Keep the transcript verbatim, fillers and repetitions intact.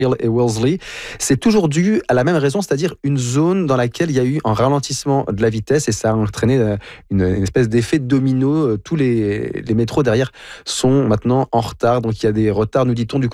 Hill et Wellesley, c'est toujours dû à la même raison, c'est-à-dire une zone dans laquelle il y a eu un ralentissement de la vitesse et ça a entraîné une, une espèce d'effet domino. Tous les, les métros derrière sont maintenant en retard, donc il y a des retards, nous dit-on, du